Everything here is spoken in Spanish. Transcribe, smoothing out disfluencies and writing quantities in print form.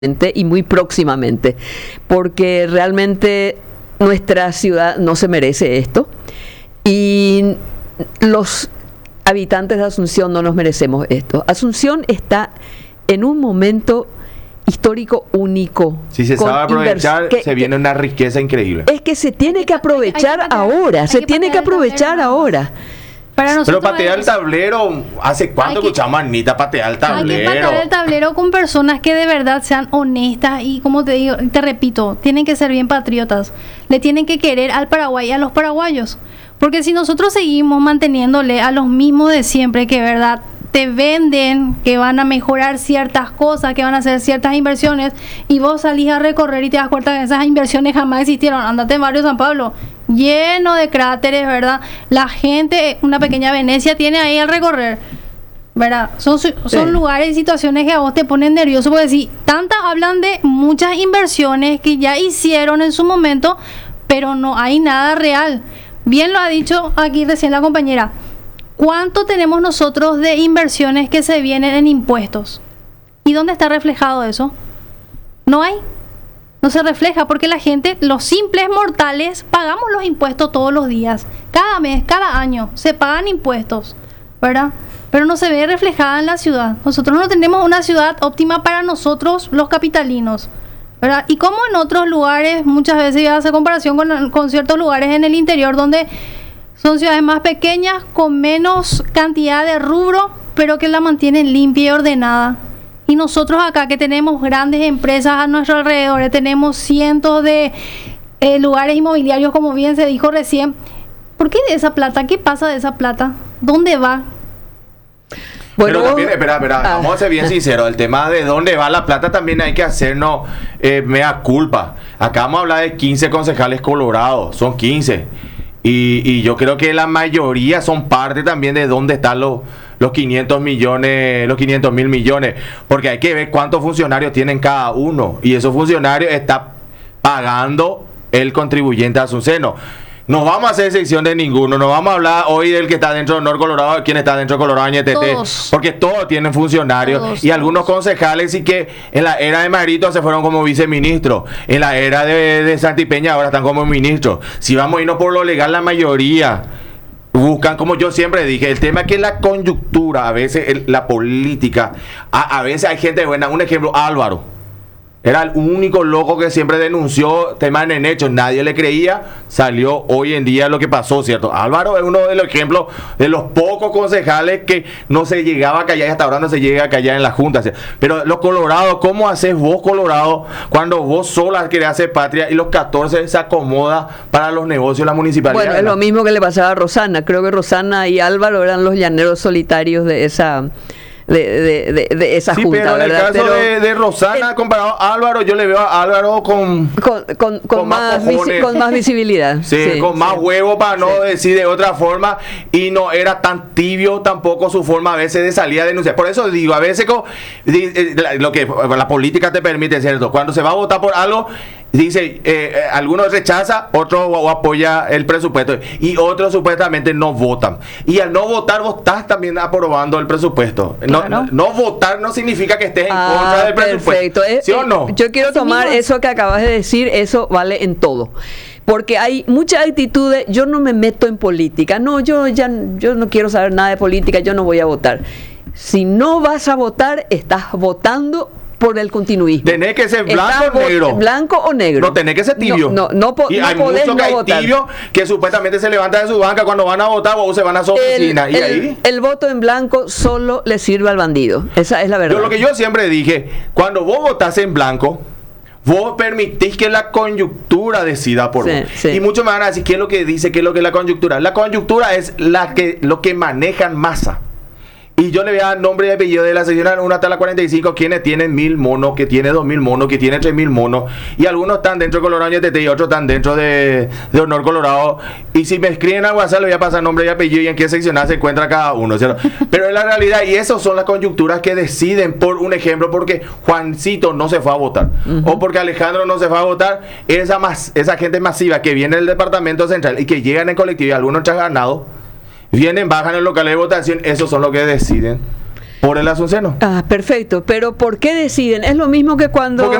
y muy próximamente, porque realmente nuestra ciudad no se merece esto y los habitantes de Asunción no nos merecemos esto. Asunción está en un momento histórico único. Si se sabe aprovechar, se viene una riqueza increíble. Es que se tiene que aprovechar ahora, se tiene que aprovechar ahora. Pero patear el tablero, ¿hace cuánto escuchamos a Anita patear el tablero? Hay que patear el tablero con personas que de verdad sean honestas y, como te digo, te repito, tienen que ser bien patriotas. Le tienen que querer al Paraguay y a los paraguayos. Porque si nosotros seguimos manteniéndole a los mismos de siempre, que verdad te venden que van a mejorar ciertas cosas, que van a hacer ciertas inversiones, y vos salís a recorrer y te das cuenta que esas inversiones jamás existieron. Andate en Barrio San Pablo, lleno de cráteres, ¿verdad? La gente, una pequeña Venecia tiene ahí al recorrer, ¿verdad? Son lugares y situaciones que a vos te ponen nervioso, porque si tantas hablan de muchas inversiones que ya hicieron en su momento, pero no hay nada real. Bien lo ha dicho aquí recién la compañera. ¿Cuánto tenemos nosotros de inversiones que se vienen en impuestos? ¿Y dónde está reflejado eso? No hay. No se refleja porque la gente, los simples mortales, pagamos los impuestos todos los días. Cada mes, cada año, se pagan impuestos, ¿verdad? Pero no se ve reflejada en la ciudad. Nosotros no tenemos una ciudad óptima para nosotros, los capitalinos, ¿verdad? Y como en otros lugares, muchas veces ya hace comparación con ciertos lugares en el interior donde son ciudades más pequeñas, con menos cantidad de rubro, pero que la mantienen limpia y ordenada. Y nosotros acá, que tenemos grandes empresas a nuestro alrededor, tenemos cientos de lugares inmobiliarios, como bien se dijo recién. ¿Por qué de esa plata? ¿Qué pasa de esa plata? ¿Dónde va? Bueno, pero también, espera, vamos a ser bien sinceros. El tema de dónde va la plata también hay que hacernos mea culpa. Acá vamos a hablar de 15 concejales colorados, son 15. Y yo creo que la mayoría son parte también de dónde están los 500 millones, los 500 mil millones, porque hay que ver cuántos funcionarios tienen cada uno, y esos funcionarios está pagando el contribuyente a su seno. No vamos a hacer excepción de ninguno, no vamos a hablar hoy del que está dentro de Honor Colorado, de quién está dentro de Colorado NTT, porque todos tienen funcionarios, y algunos concejales sí que en la era de Marito se fueron como viceministros, en la era de Santipeña ahora están como ministros. Si vamos a irnos por lo legal, la mayoría buscan, como yo siempre dije, el tema es que la coyuntura, a veces la política, a veces hay gente buena. Un ejemplo, Álvaro era el único loco que siempre denunció temas en hechos, nadie le creía, salió hoy en día lo que pasó, ¿cierto? Álvaro es uno de los ejemplos de los pocos concejales que no se llegaba a callar, y hasta ahora no se llega a callar en la Junta, ¿cierto? Pero los colorados, ¿cómo haces vos, Colorado, cuando vos sola querés hacer patria y los 14 se acomoda para los negocios de la municipalidad? Bueno, es lo mismo que le pasaba a Rosana. Creo que Rosana y Álvaro eran los llaneros solitarios de esa... de esa sí, junta, pero en ¿verdad? el caso de Rosana, comparado a Álvaro, yo le veo a Álvaro con más visibilidad. Sí, con más huevo, para no decir de otra forma, y no era tan tibio tampoco su forma a veces de salir a denunciar. Por eso digo, a veces lo que la política te permite, ¿cierto? Cuando se va a votar por algo, dice, algunos rechaza, otros apoya el presupuesto, y otros supuestamente no votan. Y al no votar, vos estás también aprobando el presupuesto. Claro. No votar no significa que estés en contra del presupuesto. Perfecto. ¿Sí o no? Yo quiero tomar eso que acabas de decir, eso vale en todo. Porque hay muchas actitudes, yo no me meto en política, no, yo no quiero saber nada de política, yo no voy a votar. Si no vas a votar, estás votando por el continuismo. Tenés que ser blanco o negro. Blanco o negro. No tenés que ser tibio. Y hay podés muchos que hay tibios que supuestamente se levantan de su banca cuando van a votar o se van a su oficina. El voto en blanco solo le sirve al bandido. Esa es la verdad. Lo que yo siempre dije, cuando vos votás en blanco, vos permitís que la coyuntura decida por vos. Sí. Y muchos me van a decir, ¿qué es lo que dice? ¿Qué es lo que es la coyuntura? La coyuntura es lo que manejan masa. Y yo le voy a dar nombre y apellido de la sección 1 hasta la 45, quienes tienen 1000 monos, que tiene 2000 monos, que tiene 3000 monos, y algunos están dentro de Colorado NTT y otros están dentro de Honor Colorado. Y si me escriben a WhatsApp, le voy a pasar nombre y apellido y en qué sección se encuentra cada uno, ¿cierto? Pero es la realidad, y esas son las coyunturas que deciden, por un ejemplo, porque Juancito no se fue a votar, o porque Alejandro no se fue a votar. Esa gente masiva que viene del departamento central y que llegan en colectividad, algunos ya ganados, vienen, bajan el local de votación, esos son los que deciden. por el Asunceno. Perfecto, pero ¿por qué deciden? Es lo mismo que cuando... Porque